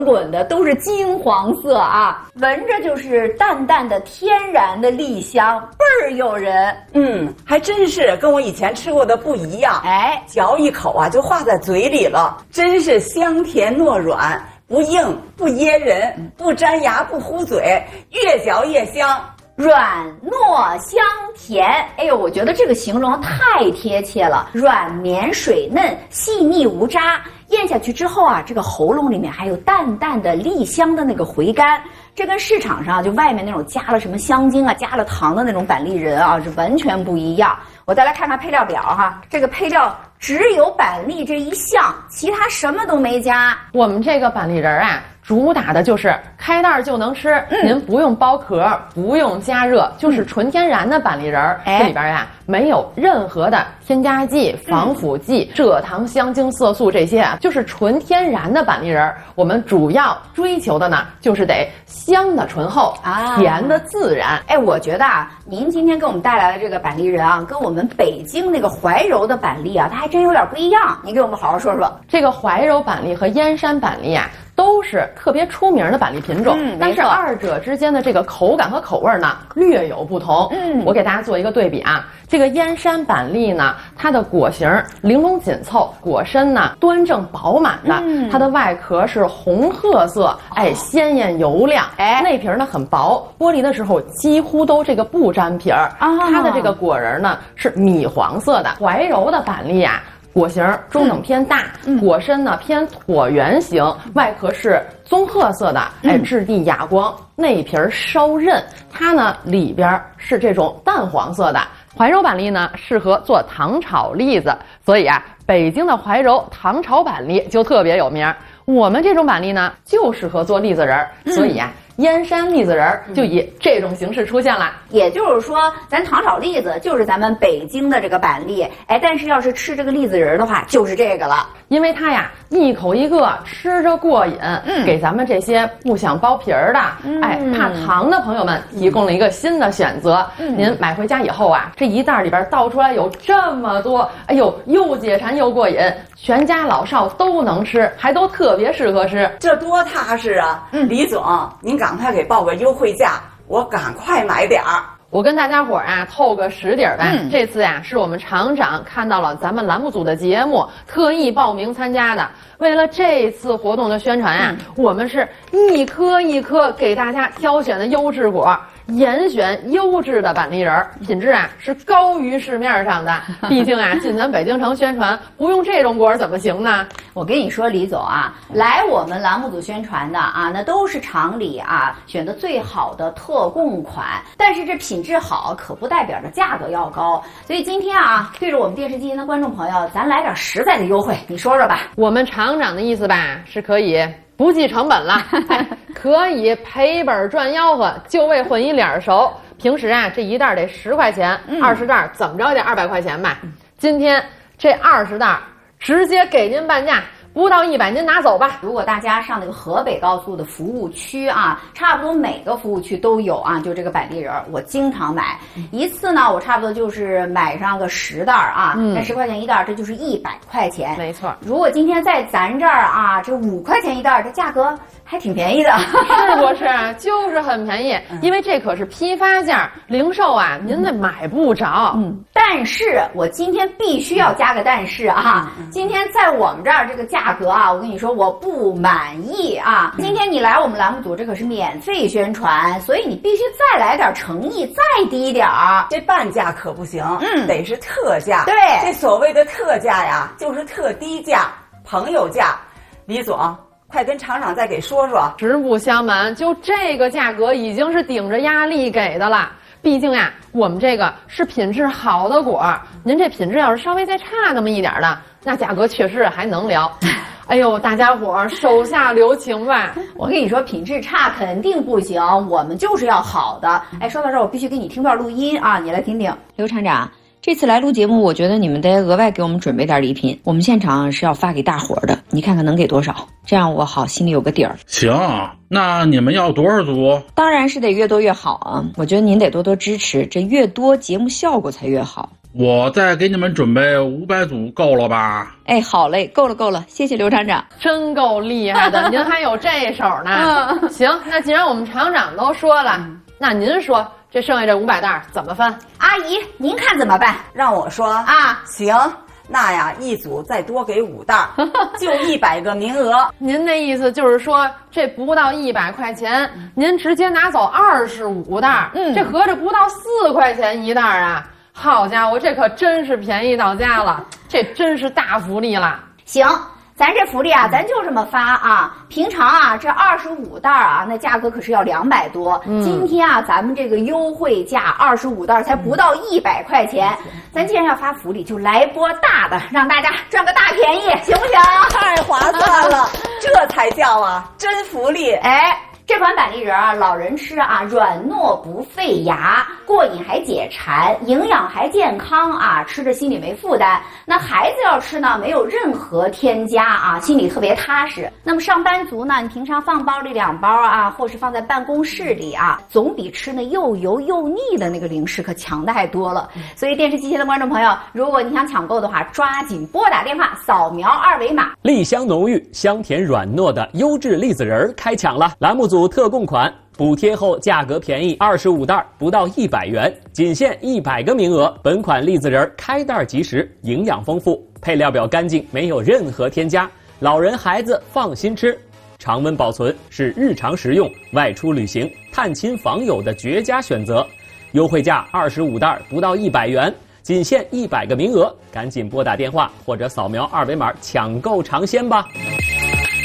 滚的都是金黄色啊，闻着就是淡淡的天然的栗香，倍儿诱人。 还真是跟我以前吃过的不一样。 哎， 嚼一口啊就化在嘴里了，真是香甜糯软，不硬不噎人，不粘牙不糊嘴，越嚼越香。 软糯香甜，哎呦，我觉得这个形容太贴切了，软绵水嫩，细腻无渣，咽下去之后啊，这个喉咙里面还有淡淡的栗香的那个回甘，这跟市场上就外面那种加了什么香精啊、加了糖的那种板栗仁啊，是完全不一样。我再来看看配料表哈，这个配料只有板栗这一项，其他什么都没加。 我们这个板栗仁啊，主打的就是开袋就能吃，您不用剥壳，不用加热，就是纯天然的板栗仁。这里边呀没有任何的添加剂、防腐剂、蔗糖、香精、色素这些啊，就是纯天然的板栗仁。我们主要追求的呢，就是得香的醇厚啊，甜的自然。 哎，我觉得啊，您今天给我们带来的这个板栗仁啊，跟我们北京那个怀柔的板栗啊，它还真有点不一样。你给我们好好说说。 这个怀柔板栗和燕山板栗啊，都是特别出名的板栗品种，但是二者之间的这个口感和口味呢略有不同。我给大家做一个对比啊，这个燕山板栗呢，它的果形玲珑紧凑，果身呢端正饱满的，它的外壳是红褐色，哎，鲜艳油亮，哎，内皮呢很薄，剥离的时候几乎都这个不沾皮儿。它的这个果仁呢是米黄色的，怀柔的板栗啊。果形中等偏大，果身呢偏椭圆形，外壳是棕褐色的，哎，质地哑光，内皮稍韧，它呢里边是这种淡黄色的。怀柔板栗呢适合做糖炒栗子，所以啊，北京的怀柔糖炒板栗就特别有名。我们这种板栗呢就适合做栗子仁，所以啊。燕山栗子仁就以这种形式出现了， 也就是说，咱糖炒栗子就是咱们北京的这个板栗，哎，但是要是吃这个栗子仁的话，就是这个了， 因为它呀一口一个，吃着过瘾，给咱们这些不想剥皮儿的，哎，怕糖的朋友们提供了一个新的选择。您买回家以后啊，这一袋里边倒出来有这么多，哎呦，又解馋又过瘾，全家老少都能吃，还都特别适合吃， 这多踏实啊！李总，您赶快给报个优惠价，我赶快买点儿。 我跟大家伙儿啊透个实底儿吧。这次呀是我们厂长看到了咱们栏目组的节目，特意报名参加的。为了这次活动的宣传啊，我们是一颗一颗给大家挑选的优质果，严选优质的板栗仁，品质啊是高于市面上的。毕竟啊，进咱北京城宣传，不用这种果怎么行呢？ 我跟你说，李总啊，来我们栏目组宣传的啊，那都是厂里啊选的最好的特供款。但是这品质好，可不代表着价格要高。所以今天啊，对着我们电视机前的观众朋友，咱来点实在的优惠，你说说吧。 我们厂长的意思吧，是可以不计成本了，可以赔本赚吆喝，就为混一脸熟。平时啊，这一袋得10块钱，20袋怎么着也得200块钱吧。今天这20袋直接给您半价，不到100您拿走吧。 如果大家上那个河北高速的服务区啊，差不多每个服务区都有啊，就这个板栗仁，我经常买一次呢，我差不多就是买上个10袋啊，那10块钱一袋，这就是100块钱， 没错。 如果今天在咱这儿啊，这5块钱一袋，这价格还挺便宜的， 是不是？就是很便宜，因为这可是批发价，零售啊您得买不着。 但是我今天必须要加个但是啊，今天在我们这儿这个价格啊，我跟你说我不满意啊。今天你来我们栏目组，这可是免费宣传，所以你必须再来点诚意，再低点儿。 这半价可不行，得是特价。 对， 这所谓的特价呀，就是特低价、朋友价。李总，快跟厂长再给说说。 实不相瞒，就这个价格已经是顶着压力给的了。毕竟呀，我们这个是品质好的果，您这品质要是稍微再差那么一点的，那价格确实还能聊。哎呦，大家伙儿手下留情吧！ 我跟你说，品质差肯定不行，我们就是要好的。哎，说到这儿，我必须给你听段录音啊，你来听听。刘厂长，这次来录节目，我觉得你们得额外给我们准备点礼品，我们现场是要发给大伙儿的，你看看能给多少，这样我好心里有个底儿。 行，那你们要多少组？ 当然是得越多越好啊！我觉得您得多多支持，这越多节目效果才越好。 我再给你们准备500组，够了吧？ 哎，好嘞，够了，谢谢刘厂长。 真够厉害的，您还有这手呢。行，那既然我们厂长都说了，那您说这剩下这500袋怎么分？ 阿姨，您看怎么办？ 让我说啊， 行。那呀，一组再多给5袋，就100个名额。 您那意思就是说，这不到100块钱，您直接拿走25袋，这合着不到4块钱一袋啊！好家伙，这可真是便宜到家了，这真是大福利了。 行。咱这福利啊，咱就这么发啊。平常啊，这25袋啊，那价格可是要200多。今天啊，咱们这个优惠价25袋才不到100块钱。咱既然要发福利，就来波大的，让大家赚个大便宜，行不行？ 太划算了，这才叫啊真福利！ 哎。这款板栗仁啊，老人吃啊，软糯不费牙，过瘾还解馋，营养还健康啊，吃着心里没负担。那孩子要吃呢，没有任何添加啊，心里特别踏实。那么上班族呢，你平常放包里2包啊，或是放在办公室里啊，总比吃那又油又腻的那个零食可强太多了。所以电视机前的观众朋友，如果你想抢购的话，抓紧拨打电话，扫描2维码。 栗香浓郁、香甜软糯的优质栗子仁开抢了！栏目组特供款，补贴后价格便宜，25袋不到100元，仅限100个名额。本款栗子仁开袋即食，营养丰富，配料表干净，没有任何添加，老人孩子放心吃。常温保存是日常食用、外出旅行、探亲访友的绝佳选择。优惠价25袋不到100元，仅限100个名额，赶紧拨打电话或者扫描2维码抢购尝鲜吧。